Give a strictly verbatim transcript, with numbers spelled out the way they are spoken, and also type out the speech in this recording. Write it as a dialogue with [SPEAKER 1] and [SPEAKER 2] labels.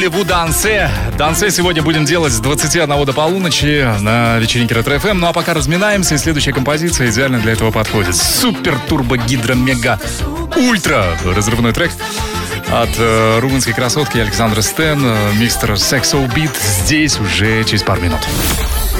[SPEAKER 1] Voulez-vous danser? Дансе сегодня будем делать с двадцати одного до полуночи на вечеринке Ретро-эф эм. Ну а пока разминаемся, и следующая композиция идеально для этого подходит. Супер турбо гидро мега ультра разрывной трек от э, румынской красотки Александра Стен, э, мистер Сексо Бит, здесь уже через пару минут.